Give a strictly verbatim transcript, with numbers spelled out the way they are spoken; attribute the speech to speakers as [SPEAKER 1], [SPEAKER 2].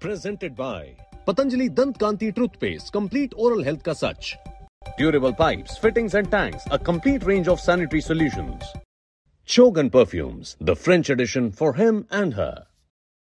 [SPEAKER 1] Presented by Patanjali Dant Kanti Toothpaste, complete oral health ka sach. Durable pipes, fittings and tanks, a complete range of sanitary solutions. Chogan Perfumes, the French edition for him and her.